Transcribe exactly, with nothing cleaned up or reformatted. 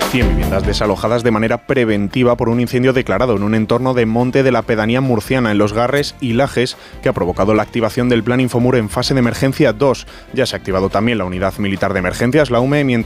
cien viviendas desalojadas de manera preventiva por un incendio declarado en un entorno de monte de la pedanía murciana, en Los Garres y Lajes, que ha provocado la activación del Plan Infomur en fase de emergencia dos. Ya se ha activado también la Unidad Militar de Emergencias, la U M E, mientras